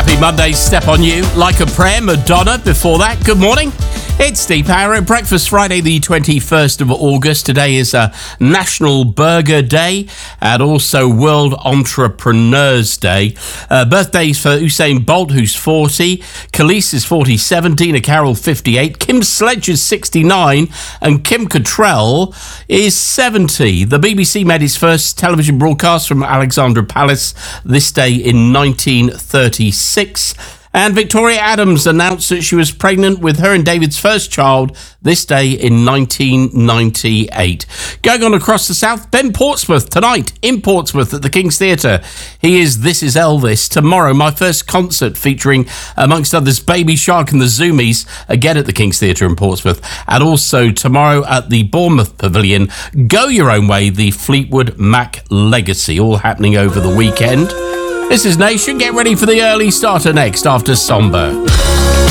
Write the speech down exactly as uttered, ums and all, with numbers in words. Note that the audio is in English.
Happy Monday, Step On You, Like a Prayer, Madonna. Before that, good morning. It's Deep Hour at Breakfast, Friday the twenty-first of August. Today is a National Burger Day and also World Entrepreneurs Day. Uh, birthdays for Usain Bolt, who's forty, Khalees is forty-seven, Dina Carroll fifty-eight, Kim Sledge is sixty-nine and Kim Cattrall is seventy. The B B C made its first television broadcast from Alexandra Palace this day in nineteen thirty-six. And Victoria Adams announced that she was pregnant with her and David's first child this day in nineteen ninety-eight. Going on across the south, Ben Portsmouth tonight in Portsmouth at the King's Theatre. He is This Is Elvis. Tomorrow, my first concert featuring, amongst others, Baby Shark and the Zoomies, again at the King's Theatre in Portsmouth. And also tomorrow at the Bournemouth Pavilion, Go Your Own Way, the Fleetwood Mac Legacy, all happening over the weekend. This is Nation. Get ready for the early starter next after Somber.